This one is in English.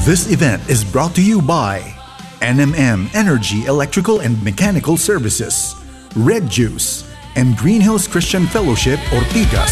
This event is brought to you by NMM Energy Electrical and Mechanical Services, Red Juice, and Green Hills Christian Fellowship Ortigas.